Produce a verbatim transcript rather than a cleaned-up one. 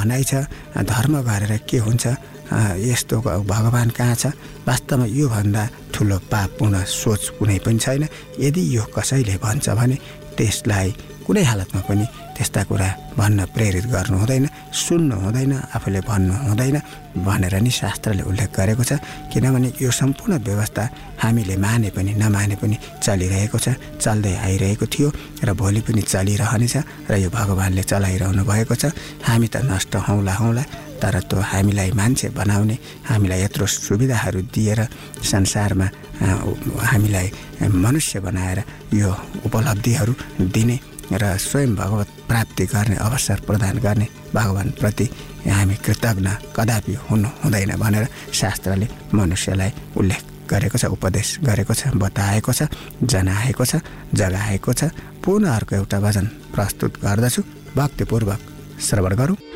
भनाइ छ धर्म गरेर के हुन्छ, यस्तो भगवान कहाँ छ, वास्तवमा योभन्दा ठुलो पापपूर्ण सोच कुनै पनि छैन। यदि यो कसैले भन्छ भने त्यसलाई कुनै हालतमा पनि त्यस्ता कुरा भन्न प्रेरित गर्नु हुँदैन, सुन्नु हुँदैन, आफूले भन्नु हुँदैन भनेर नि शास्त्रले उल्लेख गरेको छ। किनभने यो सम्पूर्ण व्यवस्था हामीले माने पनि नमाने पनि चलिरहेको छ, चल्दै आइरहेको थियो र भोलि पनि चलिरहनेछ र यो भगवानले चलाइरहनु भएको छ। हामी त नष्ट हौँला हौँला, तर त्यो हामीलाई मान्छे बनाउने, हामीलाई यत्रो सुविधाहरू दिएर संसारमा हामीलाई मनुष्य बनाएर यो उपलब्धिहरू दिने र स्वयं भगवत प्राप्ति गर्ने अवसर प्रदान गर्ने भगवानप्रति हामी कृतज्ञ कदापि हुनु हुँदैन भनेर शास्त्रले मनुष्यलाई उल्लेख गरेको छ, उपदेश गरेको छ, बताएको छ, जनाएको छ, जगाएको छ। पुनः अर्को एउटा वचन प्रस्तुत गर्दछु, भक्तिपूर्वक श्रवण गरौँ।